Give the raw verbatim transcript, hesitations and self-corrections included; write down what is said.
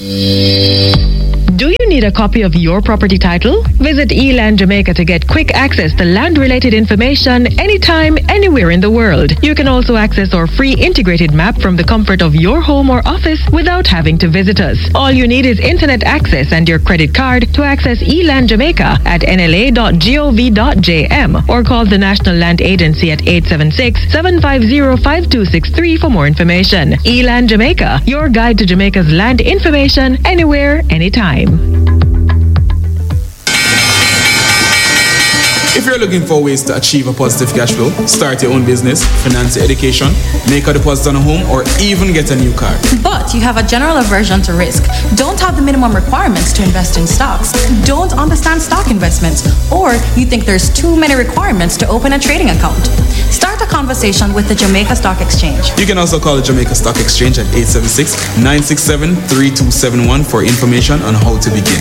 Do you need a copy of your property title? Visit eLand Jamaica to get quick access to land-related information anytime, anywhere in the world. You can also access our free integrated map from the comfort of your home or office without having to visit us. All you need is internet access and your credit card to access eLand Jamaica at n l a dot gov dot j m or call the National Land Agency at eight seven six, seven five zero, five two six three for more information. eLand Jamaica, your guide to Jamaica's land information anywhere, anytime. If you're looking for ways to achieve a positive cash flow, start your own business, finance your education, make a deposit on a home, or even get a new car. But you have a general aversion to risk, don't have the minimum requirements to invest in stocks, don't understand stock investments, or you think there's too many requirements to open a trading account. Start a conversation with the Jamaica Stock Exchange. You can also call the Jamaica Stock Exchange at eight seven six, nine six seven, three two seven one for information on how to begin.